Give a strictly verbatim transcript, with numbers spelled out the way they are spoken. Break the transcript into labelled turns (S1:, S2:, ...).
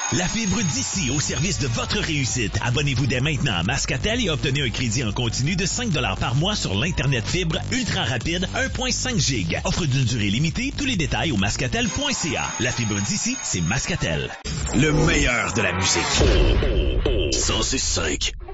S1: La fibre d'ici au service de votre réussite. Abonnez-vous dès maintenant à Mascatel et obtenez un crédit en continu de cinq dollars par mois sur l'Internet fibre ultra rapide un virgule cinq giga. Offre d'une durée limitée. Tous les détails au mascatel point c a. La fibre d'ici, c'est Mascatel. Le meilleur de la musique. cent six virgule cinq